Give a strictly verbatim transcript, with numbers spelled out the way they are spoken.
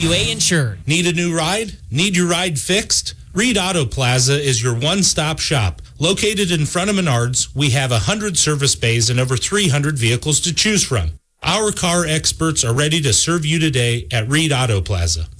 W A insured. Need a new ride? Need your ride fixed? Reed Auto Plaza is your one-stop shop. Located in front of Menards, we have one hundred service bays and over three hundred vehicles to choose from. Our car experts are ready to serve you today at Reed Auto Plaza.